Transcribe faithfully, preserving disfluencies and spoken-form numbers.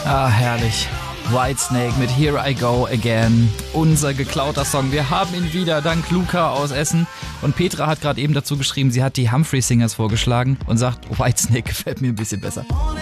Ah, herrlich. Whitesnake mit Here I Go Again. Unser geklauter Song. Wir haben ihn wieder, dank Luca aus Essen. Und Petra hat gerade eben dazu geschrieben, sie hat die Humphrey Singers vorgeschlagen und sagt, Whitesnake gefällt mir ein bisschen besser.